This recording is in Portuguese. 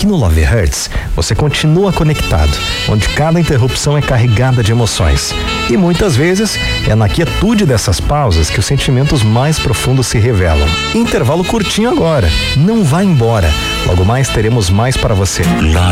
Aqui no Love Hurts, você continua conectado, onde cada interrupção é carregada de emoções. E muitas vezes é na quietude dessas pausas que os sentimentos mais profundos se revelam. Intervalo curtinho agora. Não vá embora. Logo mais teremos mais para você. Love